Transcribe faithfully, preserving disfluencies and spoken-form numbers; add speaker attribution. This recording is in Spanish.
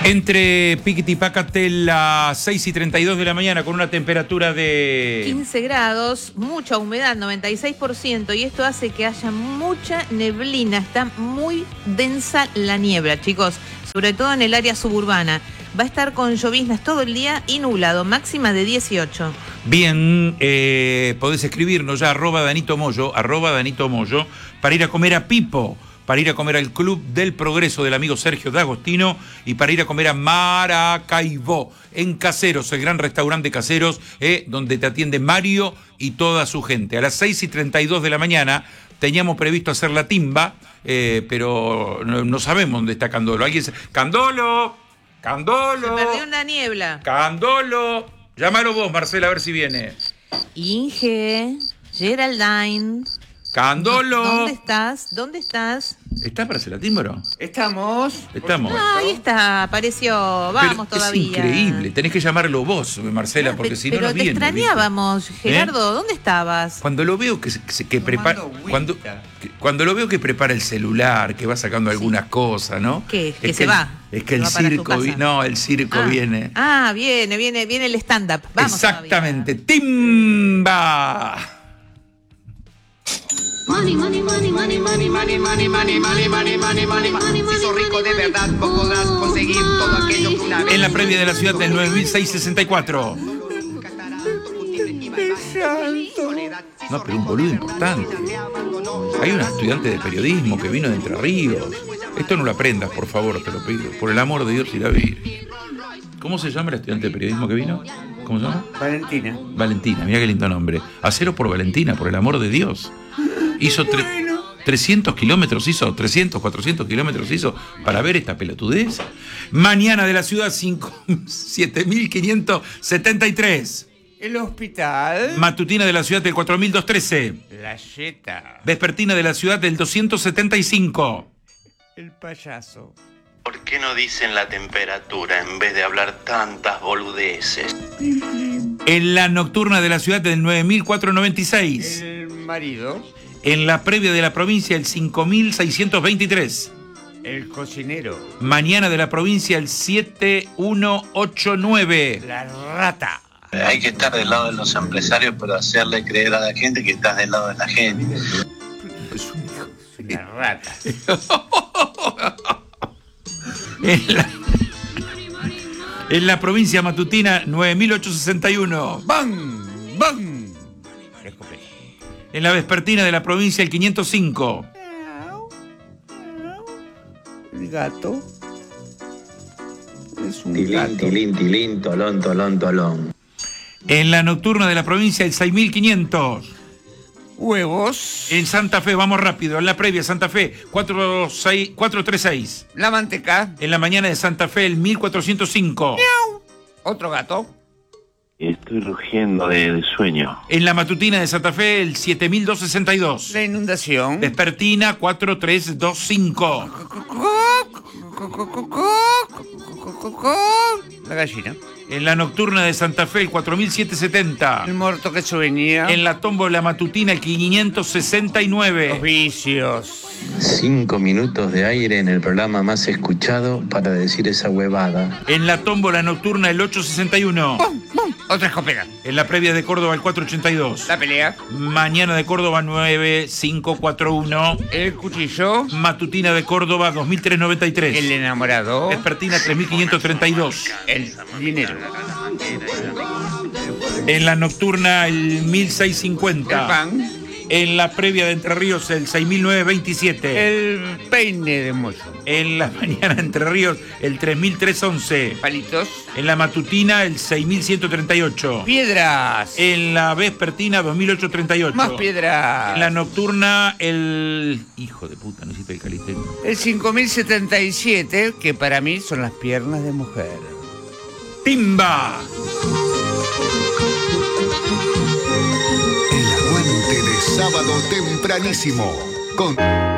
Speaker 1: Entre Piquitipácate, las seis y treinta y dos de la mañana, con una temperatura de
Speaker 2: quince grados, mucha humedad, noventa y seis por ciento, y esto hace que haya mucha neblina. Está muy densa la niebla, chicos, sobre todo en el área suburbana. Va a estar con lloviznas todo el día y nublado, máxima de dieciocho.
Speaker 1: Bien, eh, podés escribirnos ya, arroba Danito Moyo, arroba Danito Moyo, para ir a comer a Pipo, para ir a comer al Club del Progreso del amigo Sergio D'Agostino y para ir a comer a Maracaibo, en Caseros, el gran restaurante Caseros, eh, donde te atiende Mario y toda su gente. A las seis y treinta y dos de la mañana teníamos previsto hacer la timba, eh, pero no, no sabemos dónde está Candolo. Alguien dice, ¡Candolo! ¡Candolo!
Speaker 2: Se perdió una niebla.
Speaker 1: ¡Candolo! Llámalo vos, Marcela, a ver si viene.
Speaker 2: Inge, Geraldine.
Speaker 1: ¡Candolo!
Speaker 2: ¿Dónde estás? ¿Dónde estás?
Speaker 1: ¿Está para hacer la timba o no?
Speaker 3: Estamos.
Speaker 1: Estamos.
Speaker 2: Ah, ahí está, apareció. Vamos
Speaker 1: Pero
Speaker 2: todavía.
Speaker 1: Es increíble, tenés que llamarlo vos, Marcela,
Speaker 2: Ah,
Speaker 1: porque
Speaker 2: pe-
Speaker 1: si no,
Speaker 2: pero
Speaker 1: no
Speaker 2: te
Speaker 1: viene.
Speaker 2: extrañábamos,
Speaker 1: ¿viste?
Speaker 2: Gerardo,
Speaker 1: ¿Eh?
Speaker 2: ¿dónde estabas?
Speaker 1: Cuando lo veo que, se- que, se- que prepara.
Speaker 3: Tomando
Speaker 1: Cuando,
Speaker 3: agüita.
Speaker 1: que- cuando lo veo que prepara el celular, que va sacando algunas cosas, ¿no?
Speaker 2: ¿Qué? Que
Speaker 1: Es
Speaker 2: se
Speaker 1: el-
Speaker 2: va.
Speaker 1: Es que
Speaker 2: Se
Speaker 1: el
Speaker 2: va para su
Speaker 1: circo.
Speaker 2: casa.
Speaker 1: vi- No, el circo
Speaker 2: Ah,
Speaker 1: viene.
Speaker 2: Ah, viene, viene, viene el stand-up. Vamos.
Speaker 1: Exactamente. ¡Timba!
Speaker 4: Money, money, money, money, money, money, money, money, money, money, money, money, money. Si sos rico de verdad, vos podrás conseguir todo aquello que una vez.
Speaker 1: En la previa de la ciudad del nueve mil seiscientos sesenta y cuatro. No, pero un boludo importante. Hay una estudiante de periodismo que vino de Entre Ríos. Esto no lo aprendas, por favor, te lo pido. Por el amor de Dios y la Virgen. ¿Cómo se llama la estudiante de periodismo que vino? ¿Cómo se llama?
Speaker 3: Valentina.
Speaker 1: Valentina, mira qué lindo nombre. Acero por Valentina, por el amor de Dios. Hizo tre- trescientos kilómetros, hizo trescientos, cuatrocientos kilómetros hizo para ver esta pelotudez. Mañana de la ciudad, siete mil quinientos setenta y tres.
Speaker 3: El hospital.
Speaker 1: Matutina de la ciudad del cuatro mil doscientos trece.
Speaker 3: La yeta.
Speaker 1: Vespertina de la ciudad del doscientos setenta y cinco.
Speaker 3: El payaso.
Speaker 5: ¿Por qué no dicen la temperatura en vez de hablar tantas boludeces?
Speaker 1: En la nocturna de la ciudad del nueve mil cuatrocientos noventa y seis.
Speaker 3: El marido.
Speaker 1: En la previa de la provincia el cinco mil seiscientos veintitrés.
Speaker 3: El cocinero.
Speaker 1: Mañana de la provincia el siete mil ciento ochenta y nueve.
Speaker 3: La rata.
Speaker 5: Hay que estar del lado de los empresarios, pero hacerle creer a la gente que estás del lado de la gente.
Speaker 1: Es un hijo.
Speaker 3: La rata.
Speaker 1: En la, en la provincia matutina nueve mil ochocientos sesenta y uno.
Speaker 3: ¡Bam! ¡Bam! Escopeta.
Speaker 1: En la vespertina de la provincia el quinientos cinco.
Speaker 3: El gato. Es un
Speaker 6: Tilín,
Speaker 3: gato.
Speaker 6: tilín, tilín, tolón, tolón, tolón.
Speaker 1: En la nocturna de la provincia el seis mil quinientos.
Speaker 3: Huevos.
Speaker 1: En Santa Fe, vamos rápido, en la previa Santa Fe cuatro seis, cuatro tres seis.
Speaker 3: La manteca.
Speaker 1: En la mañana de Santa Fe el mil cuatrocientos cinco.
Speaker 3: Otro gato.
Speaker 5: Estoy rugiendo de, de sueño.
Speaker 1: En la matutina de Santa Fe el siete mil doscientos sesenta y dos.
Speaker 3: La inundación.
Speaker 1: Vespertina cuatro tres dos cinco.
Speaker 3: La gallina.
Speaker 1: En la nocturna de Santa Fe el cuatro mil setecientos setenta.
Speaker 3: El muerto que se venía.
Speaker 1: En la tómbola matutina el quinientos sesenta y
Speaker 3: Los
Speaker 1: nueve.
Speaker 3: vicios.
Speaker 6: Cinco minutos de aire en el programa más escuchado para decir esa huevada.
Speaker 1: En la tómbola nocturna el ochocientos sesenta y uno.
Speaker 3: ¡Bum, bum! Otra escopeta.
Speaker 1: En la previa de Córdoba el cuatrocientos ochenta y dos.
Speaker 3: La pelea.
Speaker 1: Mañana de Córdoba nueve mil quinientos cuarenta y uno.
Speaker 3: El cuchillo.
Speaker 1: Matutina de Córdoba dos mil trescientos noventa y tres.
Speaker 3: El enamorado.
Speaker 1: Vespertina tres mil quinientos treinta y dos.
Speaker 3: El dinero.
Speaker 1: En la nocturna el mil seiscientos
Speaker 3: El
Speaker 1: cincuenta.
Speaker 3: pan.
Speaker 1: En la previa de Entre Ríos el seis mil novecientos veintisiete.
Speaker 3: El peine de mozo.
Speaker 1: En la mañana de Entre Ríos el tres mil trescientos once.
Speaker 3: Palitos.
Speaker 1: En la matutina el seis mil ciento treinta y ocho.
Speaker 3: Piedras.
Speaker 1: En la vespertina dos mil ochocientos treinta y ocho.
Speaker 3: Más piedras.
Speaker 1: En la nocturna el... Hijo de puta, no hiciste el calisteno.
Speaker 3: El cinco mil setenta y siete, que para mí son las piernas de mujer.
Speaker 1: ¡Timba!
Speaker 7: El aguante de sábado tempranísimo con